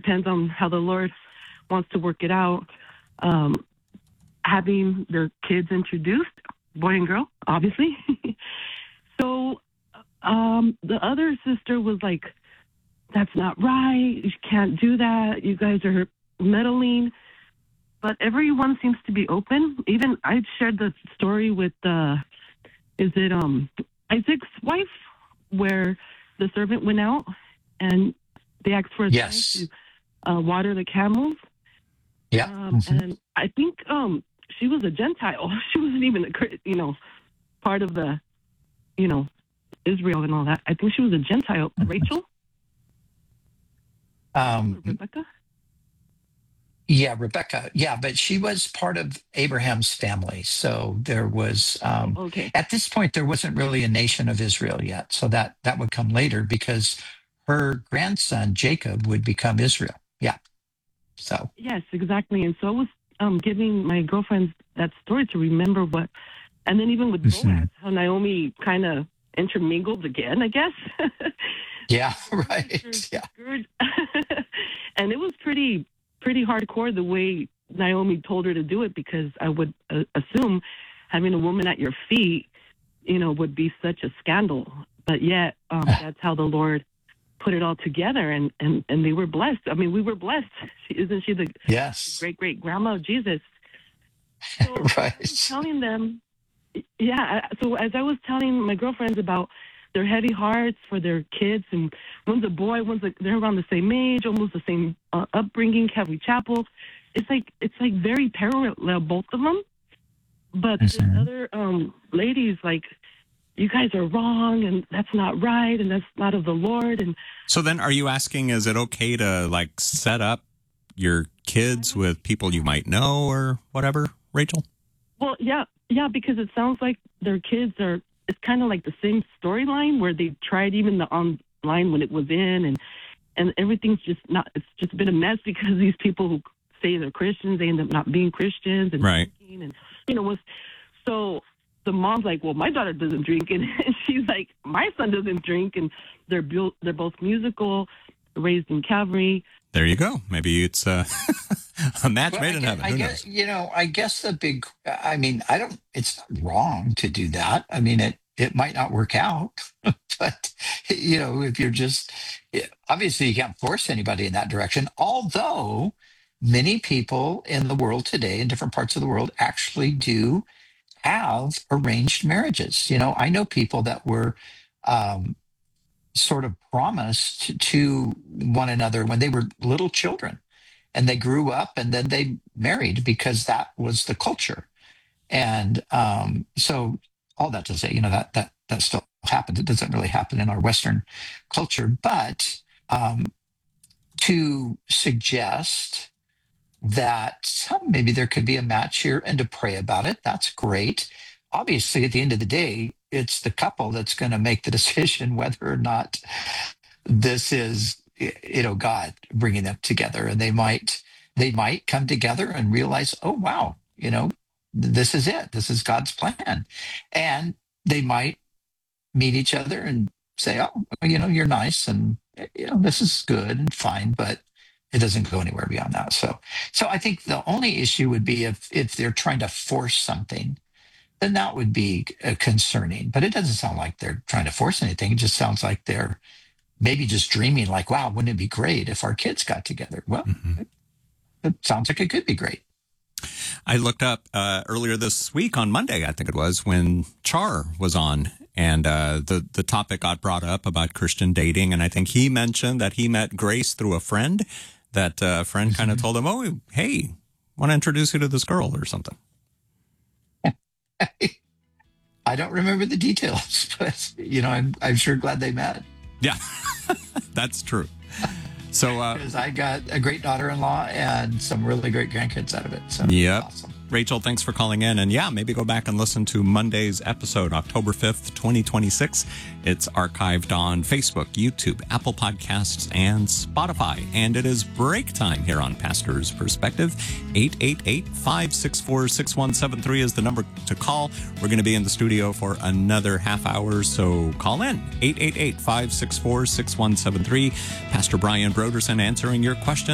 depends on how the Lord wants to work it out. Having their kids introduced, boy and girl, obviously. So the other sister was like, that's not right. You can't do that. You guys are meddling. But everyone seems to be open. Even I shared the story with Isaac's wife, where the servant went out and they asked for a sign to water the camels. Yeah. And I think she was a Gentile. She wasn't even part of the, Israel and all that. I think she was a Gentile. Rachel? Rebecca? Yeah, Rebecca. Yeah, but she was part of Abraham's family. So there was, at this point, there wasn't really a nation of Israel yet. So that would come later because her grandson, Jacob, would become Israel. Yeah. So. Yes, exactly. And so I was giving my girlfriends that story to remember what, and then even with Boaz, how Naomi kind of intermingled again, I guess. Yeah, right. Yeah. And it was pretty hardcore the way Naomi told her to do it, because I would assume having a woman at your feet, would be such a scandal. But yet, that's how the Lord put it all together, and they were blessed. I mean, we were blessed. Isn't she the great grandma of Jesus? So right. I was telling them, so as I was telling my girlfriends about their heavy hearts for their kids, and one's a boy, they're around the same age, almost the same upbringing, Calvary Chapel. It's like very parallel, both of them. But the other ladies, like, you guys are wrong, and that's not right, and that's not of the Lord. And so then, are you asking, is it okay to like set up your kids with people you might know or whatever, Rachel? Well, yeah, because it sounds like their kids are. It's kind of like the same storyline where they tried even the online when it was in, and everything's just not. It's just been a mess because these people who say they're Christians, they end up not being Christians, and right. And so the mom's like, well, my daughter doesn't drink, and she's like, my son doesn't drink, and they're both musical, raised in Calvary. There you go. Maybe it's a match made in heaven. Who knows? I guess it's not wrong to do that. I mean, it might not work out, but, if you're just, obviously you can't force anybody in that direction. Although many people in the world today, in different parts of the world, actually do have arranged marriages. I know people that were, sort of promised to one another when they were little children, and they grew up and then they married because that was the culture. And so all that to say, that still happens. It doesn't really happen in our Western culture, but to suggest that maybe there could be a match here and to pray about it, that's great. Obviously, at the end of the day, it's the couple that's going to make the decision whether or not this is, God bringing them together. And they might come together and realize, oh, wow, this is it. This is God's plan. And they might meet each other and say, oh, you're nice, and, this is good and fine, but it doesn't go anywhere beyond that. So I think the only issue would be if they're trying to force something, then that would be concerning. But it doesn't sound like they're trying to force anything. It just sounds like they're maybe just dreaming like, wow, wouldn't it be great if our kids got together? Well, it sounds like it could be great. I looked up earlier this week on Monday, I think it was, when Char was on, and the topic got brought up about Christian dating. And I think he mentioned that he met Grace through a friend, that a friend kind of told him, oh, hey, want to introduce you to this girl or something. I don't remember the details, but I'm sure glad they met. Yeah, that's true. So, because I got a great daughter-in-law and some really great grandkids out of it. So yep. Awesome. Rachel, thanks for calling in. And maybe go back and listen to Monday's episode, October 5th, 2026. It's archived on Facebook, YouTube, Apple Podcasts, and Spotify. And it is break time here on Pastor's Perspective. 888-564-6173 is the number to call. We're going to be in the studio for another half hour, so call in. 888-564-6173. Pastor Brian Broderson answering your questions.